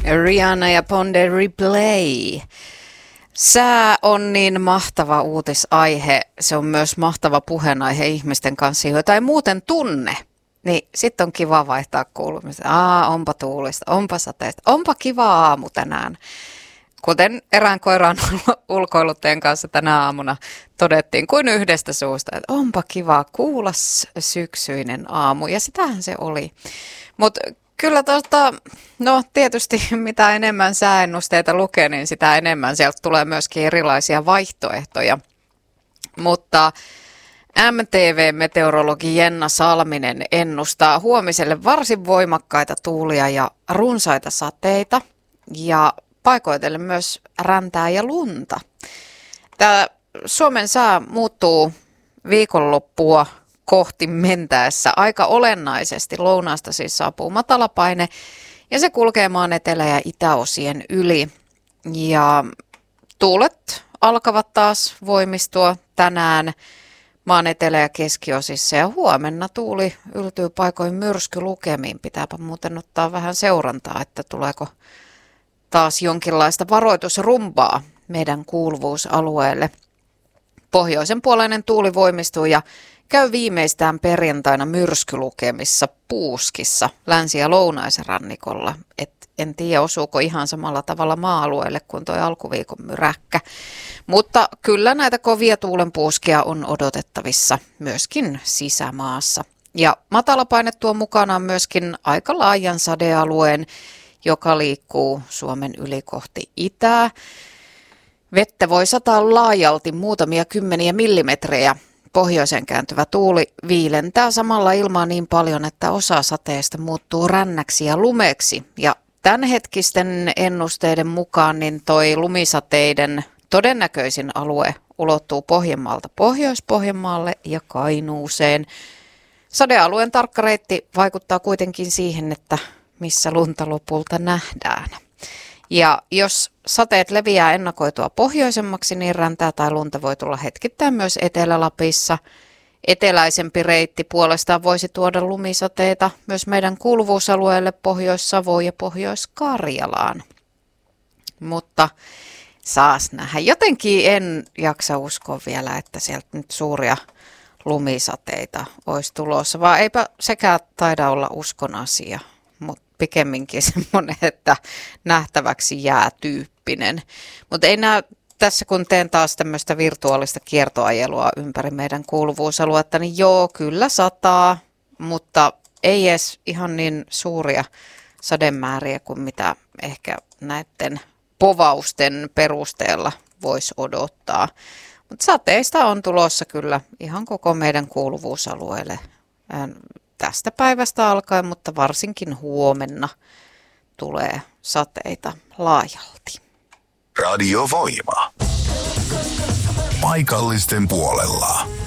Rihanna ja Ponde Replay. Sää on niin mahtava uutisaihe. Se on myös mahtava puheenaihe ihmisten kanssa, joita ei muuten tunne. Niin sitten on kiva vaihtaa kuulumista. Onpa tuulista, onpa sateista, onpa kiva aamu tänään. Kuten erään koiran ulkoiluttajan kanssa tänä aamuna todettiin kuin yhdestä suusta, että onpa kiva kuulas syksyinen aamu. Ja sitähän se oli. Mutta kyllä tietysti mitä enemmän sääennusteita lukee, niin sitä enemmän sieltä tulee myöskin erilaisia vaihtoehtoja. Mutta MTV-meteorologi Jenna Salminen ennustaa huomiselle varsin voimakkaita tuulia ja runsaita sateita ja paikoitellen myös räntää ja lunta. Tämä Suomen sää muuttuu viikonloppua kohti mentäessä aika olennaisesti. Lounaasta siis saapuu matalapaine ja se kulkee maan etelä- ja itäosien yli. Ja tuulet alkavat taas voimistua tänään maan etelä- ja keskiosissa ja huomenna tuuli yltyy paikoin myrskylukemiin. Pitääpä muuten ottaa vähän seurantaa, että tuleeko taas jonkinlaista varoitusrumbaa meidän kuuluvuusalueelle. Pohjoisen puoleinen tuuli voimistuu ja käy viimeistään perjantaina myrskylukemissa Puuskissa länsi- ja lounaisrannikolla. En tiedä, osuuko ihan samalla tavalla maa-alueelle kuin tuo alkuviikon myräkkä. Mutta kyllä näitä kovia tuulenpuuskia on odotettavissa myöskin sisämaassa. Ja matalapaine tuo mukanaan myöskin aika laajan sadealueen, joka liikkuu Suomen yli kohti itää. Vettä voi sataa laajalti muutamia kymmeniä millimetrejä. Pohjoiseen kääntyvä tuuli viilentää samalla ilmaa niin paljon, että osa sateesta muuttuu rännäksi ja lumeksi. Ja tämänhetkisten ennusteiden mukaan niin toi lumisateiden todennäköisin alue ulottuu Pohjanmaalta Pohjois-Pohjanmaalle ja Kainuuseen. Sadealueen tarkka reitti vaikuttaa kuitenkin siihen, että missä lunta lopulta nähdään. Ja jos sateet leviää ennakoitua pohjoisemmaksi, niin räntää tai lunta voi tulla hetkittäin myös Etelä-Lapissa. Eteläisempi reitti puolestaan voisi tuoda lumisateita myös meidän kuuluvuusalueelle Pohjois-Savoon ja Pohjois-Karjalaan. Mutta saas nähdä. Jotenkin en jaksa uskoa vielä, että sieltä nyt suuria lumisateita olisi tulossa, vaan eipä sekään taida olla uskon asia, mutta pikemminkin semmoinen, että nähtäväksi jää tyyppinen. Mutta ei näy tässä, kun teen taas tämmöistä virtuaalista kiertoajelua ympäri meidän kuuluvuusaluetta, niin joo, kyllä sataa, mutta ei edes ihan niin suuria sademääriä kuin mitä ehkä näiden povausten perusteella voisi odottaa. Mutta sateista on tulossa kyllä ihan koko meidän kuuluvuusalueelle tästä päivästä alkaen, mutta varsinkin huomenna tulee sateita laajalti. Radio Voima. Paikallisten puolella.